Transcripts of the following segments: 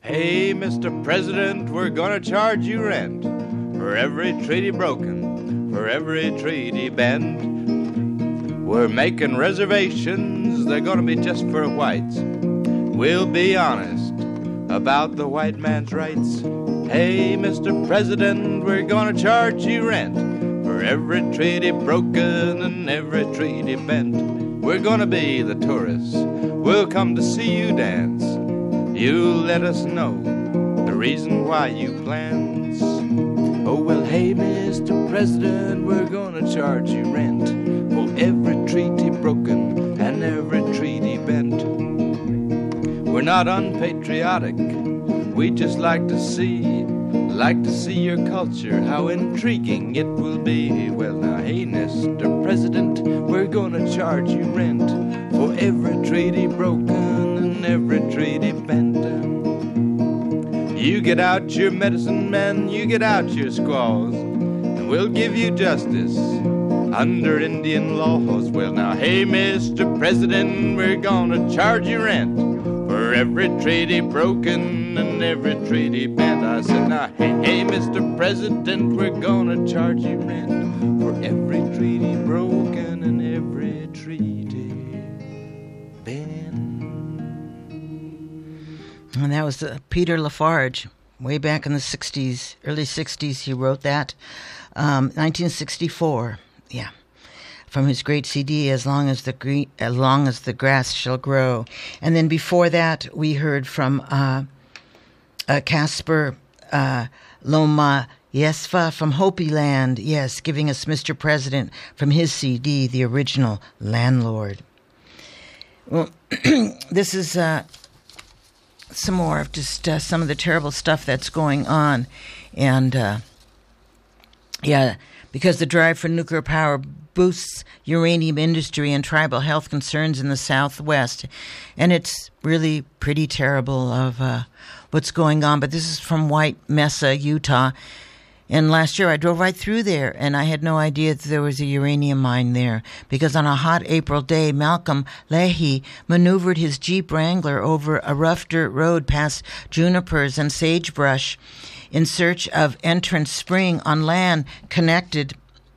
Hey, Mr. President, we're gonna charge you rent for every treaty broken, for every treaty bent. We're making reservations, they're gonna be just for whites. We'll be honest about the white man's rights. Hey, Mr. President, we're gonna charge you rent for every treaty broken and every treaty bent. We're gonna be the tourists, we'll come to see you dance. You let us know the reason why you plans. Oh, well, hey, Mr. President, we're gonna charge you rent for every treaty broken and every treaty bent. We're not unpatriotic, we just like to see your culture, how intriguing it will be. Well, now, hey, Mr. President, we're gonna charge you rent for every treaty broken and every treaty bent. You get out your medicine men, you get out your squaws, and we'll give you justice under Indian laws. Well, now, hey, Mr. President, we're gonna charge you rent for every treaty broken and every treaty bent. I said, now, hey, Mr. President, we're gonna charge you rent for every treaty broken and every treaty bent. And that was Peter Lafarge, way back in the 60s, early 60s. He wrote that, 1964. Yeah. From his great CD, As Long as the Grass Shall Grow. And then before that, we heard from Casper Loma Yesva from Hopi Land, yes, giving us Mr. President from his CD, The Original Landlord. Well, this is some more of just some of the terrible stuff that's going on. And, because the drive for nuclear power boosts uranium industry and tribal health concerns in the Southwest. And it's really pretty terrible of what's going on. But this is from White Mesa, Utah. And last year I drove right through there, and I had no idea that there was a uranium mine there, because on a hot April day, Malcolm Leahy maneuvered his Jeep Wrangler over a rough dirt road past junipers and sagebrush in search of Entrance Spring on land connected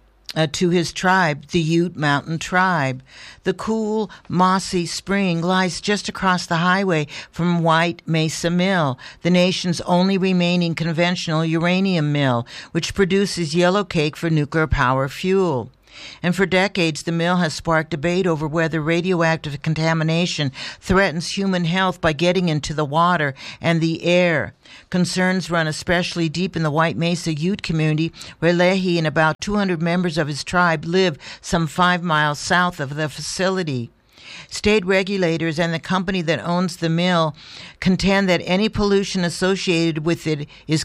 to his tribe, the Ute Mountain Tribe. The cool, mossy spring lies just across the highway from White Mesa Mill, the nation's only remaining conventional uranium mill, which produces yellow cake for nuclear power fuel. And for decades, the mill has sparked debate over whether radioactive contamination threatens human health by getting into the water and the air. Concerns run especially deep in the White Mesa Ute community, where Leahy and about 200 members of his tribe live some 5 miles south of the facility. State regulators and the company that owns the mill contend that any pollution associated with it is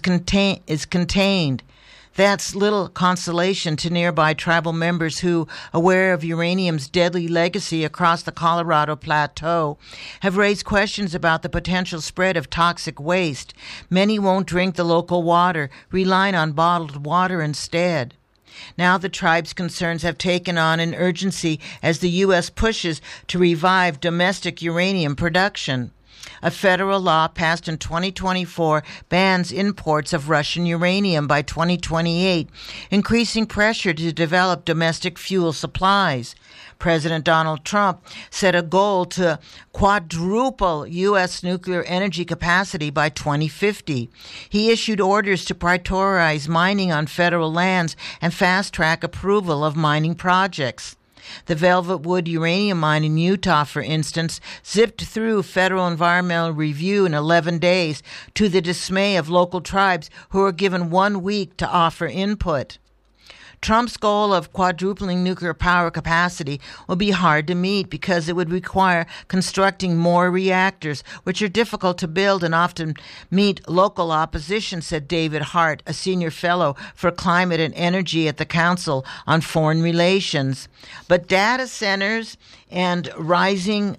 contained. That's little consolation to nearby tribal members who, aware of uranium's deadly legacy across the Colorado Plateau, have raised questions about the potential spread of toxic waste. Many won't drink the local water, relying on bottled water instead. Now the tribe's concerns have taken on an urgency as the U.S. pushes to revive domestic uranium production. A federal law passed in 2024 bans imports of Russian uranium by 2028, increasing pressure to develop domestic fuel supplies. President Donald Trump set a goal to quadruple U.S. nuclear energy capacity by 2050. He issued orders to prioritize mining on federal lands and fast-track approval of mining projects. The Velvet Wood uranium mine in Utah, for instance, zipped through federal environmental review in 11 days, to the dismay of local tribes who were given 1 week to offer input. Trump's goal of quadrupling nuclear power capacity will be hard to meet because it would require constructing more reactors, which are difficult to build and often meet local opposition, said David Hart, a senior fellow for climate and energy at the Council on Foreign Relations. But data centers and rising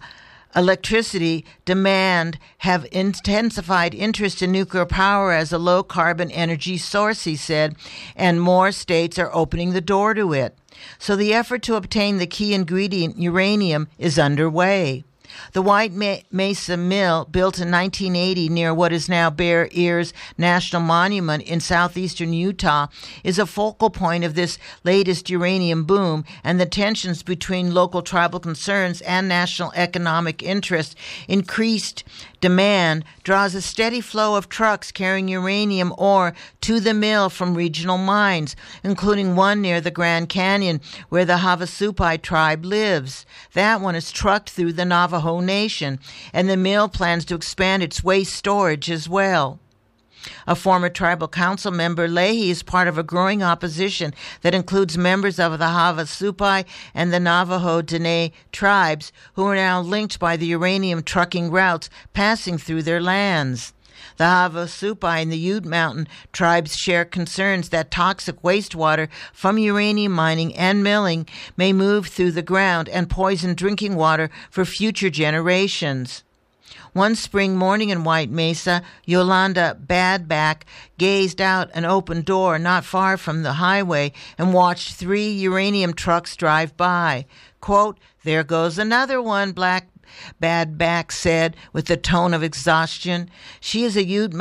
electricity demand have intensified interest in nuclear power as a low-carbon energy source, he said, and more states are opening the door to it. So the effort to obtain the key ingredient, uranium, is underway. The White Mesa Mill, built in 1980 near what is now Bear Ears National Monument in southeastern Utah, is a focal point of this latest uranium boom, and the tensions between local tribal concerns and national economic interest. Increased demand draws a steady flow of trucks carrying uranium ore to the mill from regional mines, including one near the Grand Canyon, where the Havasupai tribe lives. That one is trucked through the Navajo Nation, and the mill plans to expand its waste storage as well. A former tribal council member, Leahy, is part of a growing opposition that includes members of the Havasupai and the Navajo Dene tribes, who are now linked by the uranium trucking routes passing through their lands. The Havasupai and the Ute Mountain tribes share concerns that toxic wastewater from uranium mining and milling may move through the ground and poison drinking water for future generations. One spring morning in White Mesa, Yolanda Badback gazed out an open door not far from the highway and watched 3 uranium trucks drive by. Quote, "There goes another one," Badback said with a tone of exhaustion. She is a Ute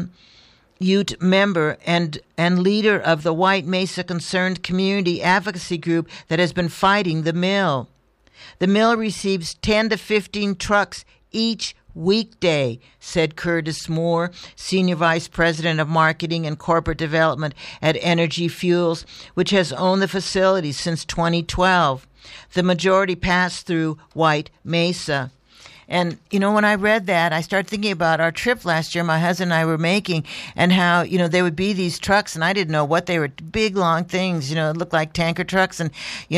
member and leader of the White Mesa Concerned Community Advocacy Group that has been fighting the mill. The mill receives 10 to 15 trucks each weekday, said Curtis Moore, Senior Vice President of Marketing and Corporate Development at Energy Fuels, which has owned the facility since 2012. The majority passed through White Mesa. And, when I read that, I started thinking about our trip last year my husband and I were making, and how, there would be these trucks, and I didn't know what they were, big, long things, it looked like tanker trucks, and,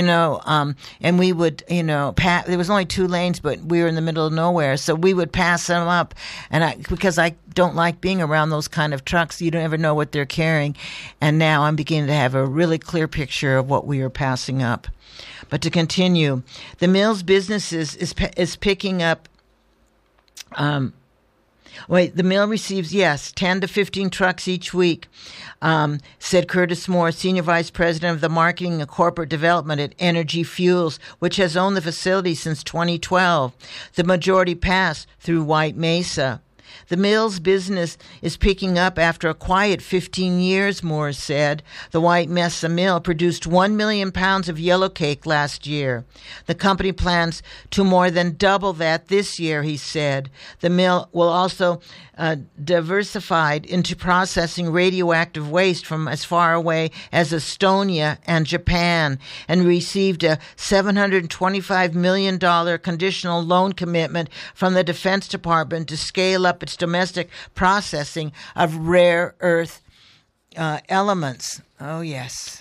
and we would, there was only 2 lanes, but we were in the middle of nowhere, so we would pass them up, and because I don't like being around those kind of trucks, you don't ever know what they're carrying, and now I'm beginning to have a really clear picture of what we are passing up. But to continue, the mill's business is picking up. The mill receives, 10 to 15 trucks each week, said Curtis Moore, Senior Vice President of the Marketing and Corporate Development at Energy Fuels, which has owned the facility since 2012. The majority pass through White Mesa. The mill's business is picking up after a quiet 15 years, Moore said. The White Mesa Mill produced 1 million pounds of yellowcake last year. The company plans to more than double that this year, he said. The mill will also diversified into processing radioactive waste from as far away as Estonia and Japan, and received a $725 million conditional loan commitment from the Defense Department to scale up its domestic processing of rare earth elements. Oh, yes.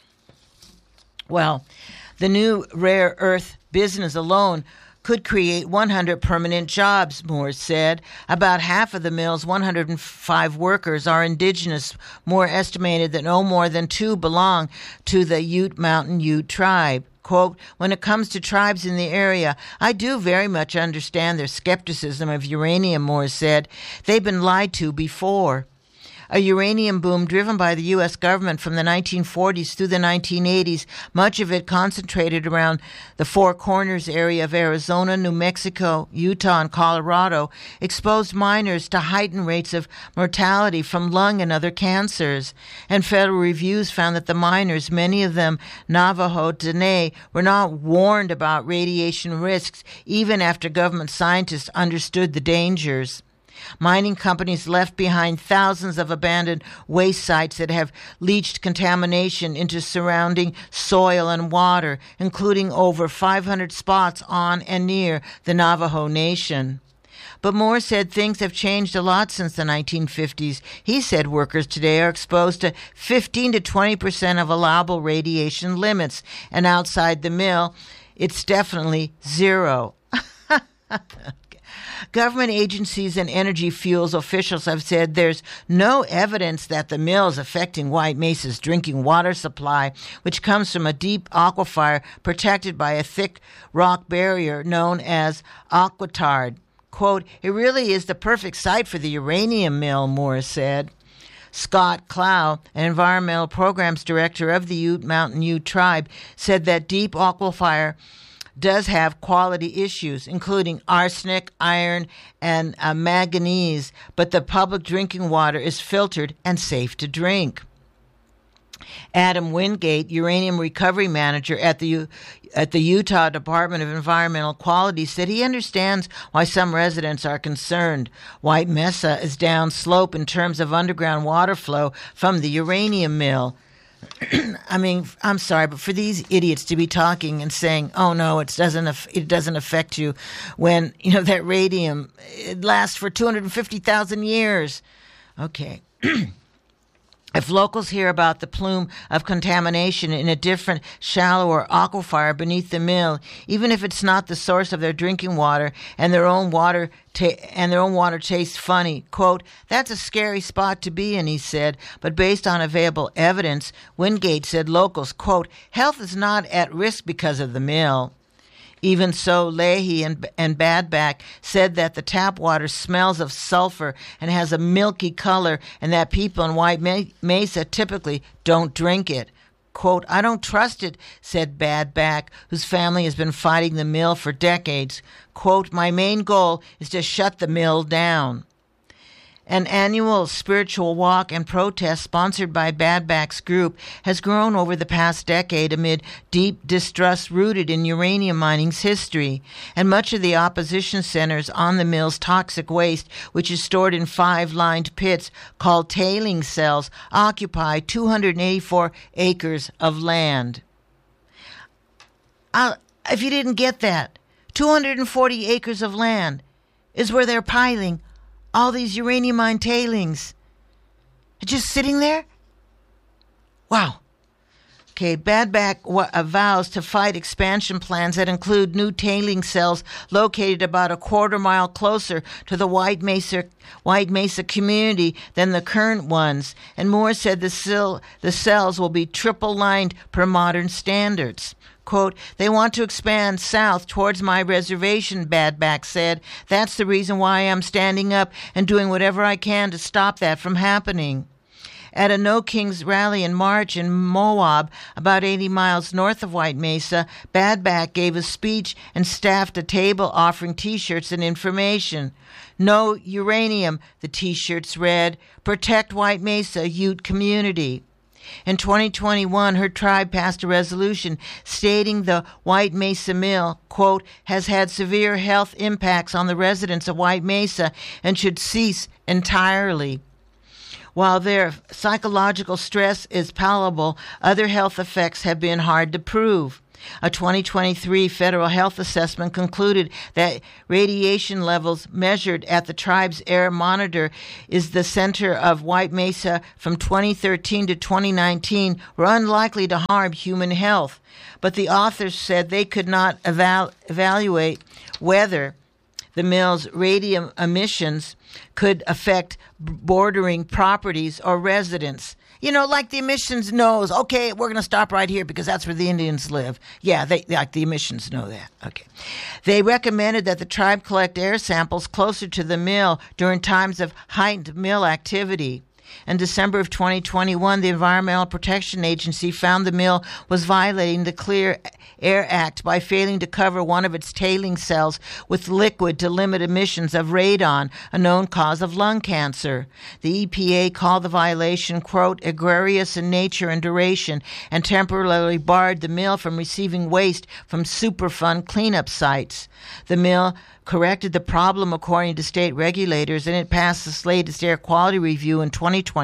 Well, the new rare earth business alone could create 100 permanent jobs, Moore said. About half of the mill's 105 workers are indigenous. Moore estimated that no more than 2 belong to the Ute Mountain Ute tribe. Quote, "When it comes to tribes in the area, I do very much understand their skepticism of uranium," Moore said. "They've been lied to before." A uranium boom driven by the U.S. government from the 1940s through the 1980s, much of it concentrated around the Four Corners area of Arizona, New Mexico, Utah, and Colorado, exposed miners to heightened rates of mortality from lung and other cancers. And federal reviews found that the miners, many of them Navajo Dene, were not warned about radiation risks even after government scientists understood the dangers. Mining companies left behind thousands of abandoned waste sites that have leached contamination into surrounding soil and water, including over 500 spots on and near the Navajo Nation. But Moore said things have changed a lot since the 1950s. He said workers today are exposed to 15 to 20% of allowable radiation limits, and outside the mill, it's definitely zero. Government agencies and Energy Fuels officials have said there's no evidence that the mill is affecting White Mesa's drinking water supply, which comes from a deep aquifer protected by a thick rock barrier known as Aquitard. Quote, "It really is the perfect site for the uranium mill," Moore said. Scott Clow, an environmental programs director of the Ute Mountain Ute tribe, said that deep aquifer does have quality issues, including arsenic, iron, and manganese, but the public drinking water is filtered and safe to drink. Adam Wingate, uranium recovery manager at the Utah Department of Environmental Quality, said he understands why some residents are concerned. White Mesa is downslope in terms of underground water flow from the uranium mill. I mean, I'm sorry, but for these idiots to be talking and saying, "Oh no, it doesn't affect you," when that radium, it lasts for 250,000 years. Okay. If locals hear about the plume of contamination in a different, shallower aquifer beneath the mill, even if it's not the source of their drinking water and their own water tastes funny, quote, "That's a scary spot to be in," he said. But based on available evidence, Wingate said locals, quote, "Health is not at risk because of the mill." Even so, Leahy and Badback said that the tap water smells of sulfur and has a milky color, and that people in White Mesa typically don't drink it. Quote, "I don't trust it," said Badback, whose family has been fighting the mill for decades. Quote, "My main goal is to shut the mill down." An annual spiritual walk and protest sponsored by Badback's group has grown over the past decade amid deep distrust rooted in uranium mining's history. And much of the opposition centers on the mill's toxic waste, which is stored in 5-lined pits called tailing cells, occupy 284 acres of land. If you didn't get that, 240 acres of land is where they're piling all these uranium mine tailings. Just sitting there? Wow. Okay, Badback vows to fight expansion plans that include new tailing cells located about a quarter-mile closer to the White Mesa community than the current ones. And Moore said the cells will be triple-lined per modern standards. Quote, "They want to expand south towards my reservation," Badback said. "That's the reason why I'm standing up and doing whatever I can to stop that from happening." At a No Kings rally in March in Moab, about 80 miles north of White Mesa, Badback gave a speech and staffed a table offering T-shirts and information. "No uranium," the T-shirts read. "Protect White Mesa Ute community." In 2021, her tribe passed a resolution stating the White Mesa Mill, quote, "has had severe health impacts on the residents of White Mesa and should cease entirely." While their psychological stress is palpable, other health effects have been hard to prove. A 2023 federal health assessment concluded that radiation levels measured at the tribe's air monitor is the center of White Mesa from 2013 to 2019 were unlikely to harm human health. But the authors said they could not evaluate whether the mill's radium emissions could affect bordering properties or residents. Like the emissions knows, okay, we're going to stop right here because that's where the Indians live. Yeah, the emissions know that. Okay. They recommended that the tribe collect air samples closer to the mill during times of heightened mill activity. In December of 2021, the Environmental Protection Agency found the mill was violating the Clear Air Act by failing to cover one of its tailing cells with liquid to limit emissions of radon, a known cause of lung cancer. The EPA called the violation, quote, "egregious in nature and duration," and temporarily barred the mill from receiving waste from Superfund cleanup sites. The mill corrected the problem according to state regulators, and it passed its latest air quality review in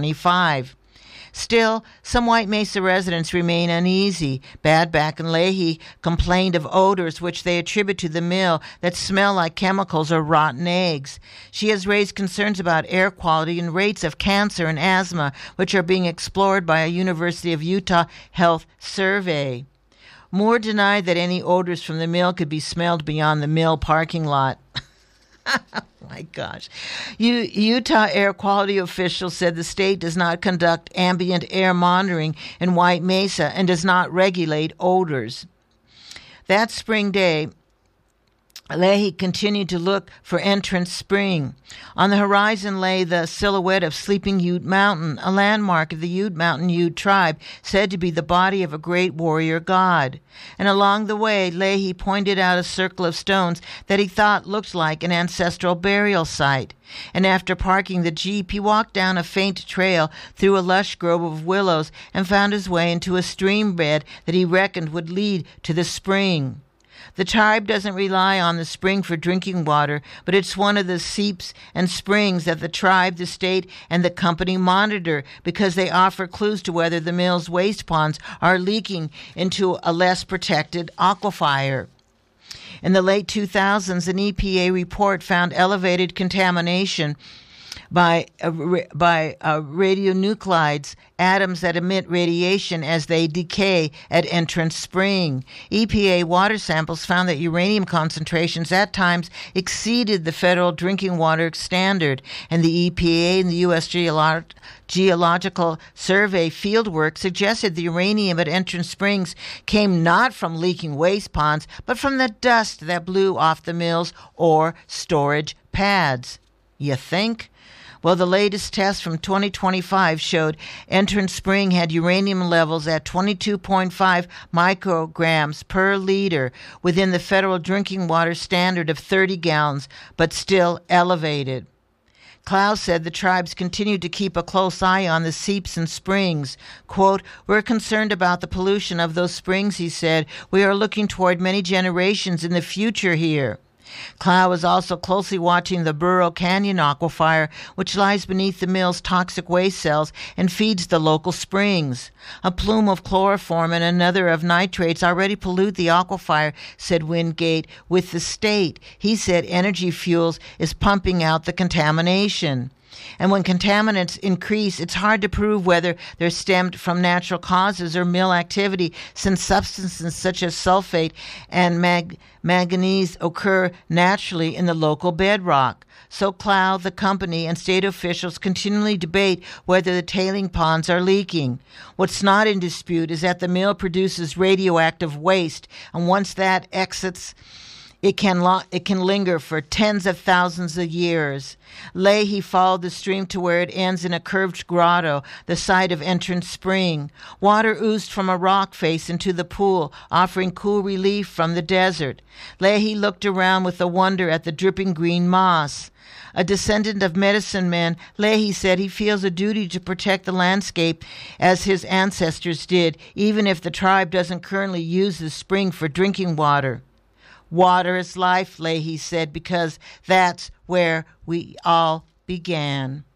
2025. Still, some White Mesa residents remain uneasy. Badback and Leahy complained of odors which they attribute to the mill that smell like chemicals or rotten eggs. She has raised concerns about air quality and rates of cancer and asthma, which are being explored by a University of Utah health survey. Moore denied that any odors from the mill could be smelled beyond the mill parking lot. My gosh. Utah air quality officials said the state does not conduct ambient air monitoring in White Mesa and does not regulate odors. That spring day, Leahy continued to look for Entrance Spring. On the horizon lay the silhouette of Sleeping Ute Mountain, a landmark of the Ute Mountain Ute tribe, said to be the body of a great warrior god. And along the way, Leahy pointed out a circle of stones that he thought looked like an ancestral burial site. And after parking the Jeep, he walked down a faint trail through a lush grove of willows and found his way into a stream bed that he reckoned would lead to the spring. The tribe doesn't rely on the spring for drinking water, but it's one of the seeps and springs that the tribe, the state, and the company monitor because they offer clues to whether the mill's waste ponds are leaking into a less protected aquifer. In the late 2000s, an EPA report found elevated contamination by radionuclides, atoms that emit radiation as they decay at Entrance Spring. EPA water samples found that uranium concentrations at times exceeded the federal drinking water standard, and the EPA and the U.S. Geological Survey fieldwork suggested the uranium at Entrance Springs came not from leaking waste ponds, but from the dust that blew off the mill's ore storage pads. You think? Well, the latest test from 2025 showed Entrance Spring had uranium levels at 22.5 micrograms per liter within the federal drinking water standard of 30 gallons, but still elevated. Clow said the tribes continued to keep a close eye on the seeps and springs. Quote, "We're concerned about the pollution of those springs," he said. "We are looking toward many generations in the future here." Clow is also closely watching the Burro Canyon aquifer, which lies beneath the mill's toxic waste cells and feeds the local springs. A plume of chloroform and another of nitrates already pollute the aquifer, said Wingate, with the state. He said Energy Fuels is pumping out the contamination. And when contaminants increase, it's hard to prove whether they're stemmed from natural causes or mill activity, since substances such as sulfate and manganese occur naturally in the local bedrock. So Clow, the company, and state officials continually debate whether the tailing ponds are leaking. What's not in dispute is that the mill produces radioactive waste, and once that exits, it can linger for tens of thousands of years. Leahy followed the stream to where it ends in a curved grotto, the site of Entrance Spring. Water oozed from a rock face into the pool, offering cool relief from the desert. Leahy looked around with a wonder at the dripping green moss. A descendant of medicine men, Leahy said he feels a duty to protect the landscape as his ancestors did, even if the tribe doesn't currently use the spring for drinking water. Water is life, Leahy said, because that's where we all began.